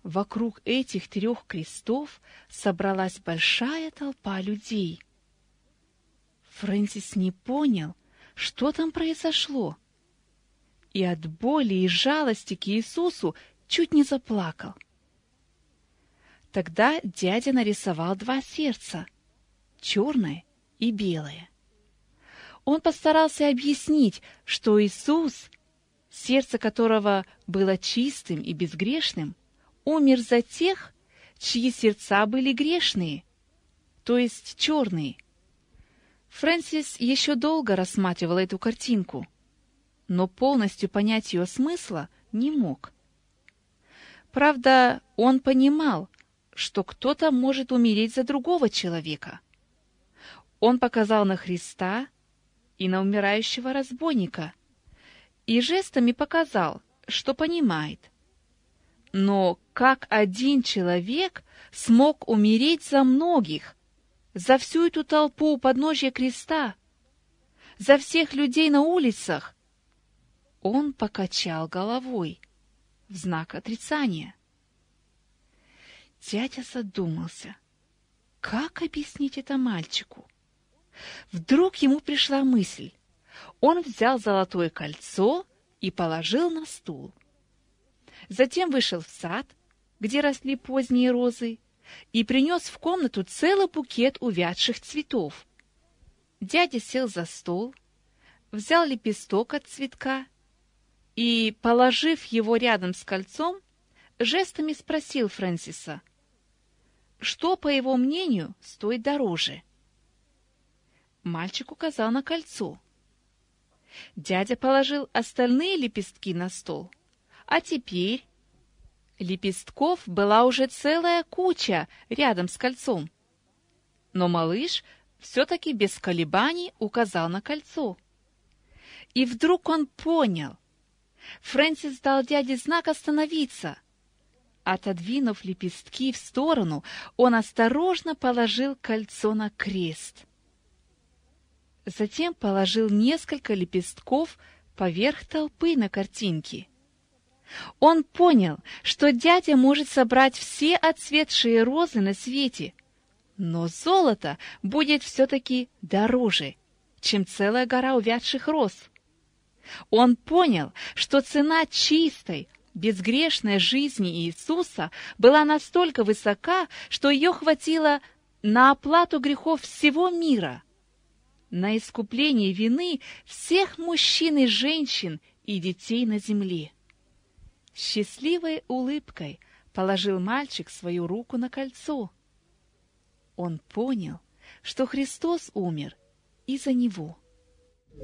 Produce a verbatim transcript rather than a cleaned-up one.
Вокруг этих трех крестов собралась большая толпа людей. Фрэнсис не понял, что там произошло, и от боли и жалости к Иисусу чуть не заплакал. Тогда дядя нарисовал два сердца, черное и белое. Он постарался объяснить, что Иисус, сердце которого было чистым и безгрешным, умер за тех, чьи сердца были грешные, то есть черные. Фрэнсис еще долго рассматривал эту картинку, но полностью понять ее смысла не мог. Правда, он понимал, что кто-то может умереть за другого человека. Он показал на Христа и на умирающего разбойника и жестами показал, что понимает. Но как один человек смог умереть за многих, за всю эту толпу у подножия креста, за всех людей на улицах? Он покачал головой в знак отрицания. Дядя задумался, как объяснить это мальчику. Вдруг ему пришла мысль. Он взял золотое кольцо и положил на стул. Затем вышел в сад, где росли поздние розы, и принес в комнату целый букет увядших цветов. Дядя сел за стол, взял лепесток от цветка и, положив его рядом с кольцом, жестами спросил Фрэнсиса, что, по его мнению, стоит дороже. Мальчик указал на кольцо. Дядя положил остальные лепестки на стол, а теперь лепестков была уже целая куча рядом с кольцом. Но малыш все-таки без колебаний указал на кольцо. И вдруг он понял. Фрэнсис дал дяде знак остановиться. Отодвинув лепестки в сторону, он осторожно положил кольцо на крест. Затем положил несколько лепестков поверх толпы на картинке. Он понял, что дядя может собрать все отцветшие розы на свете, но золото будет все-таки дороже, чем целая гора увядших роз. Он понял, что цена чистой, безгрешной жизни Иисуса была настолько высока, что ее хватило на оплату грехов всего мира, на искупление вины всех мужчин и женщин и детей на земле. Счастливой улыбкой положил мальчик свою руку на кольцо. Он понял, что Христос умер и за него.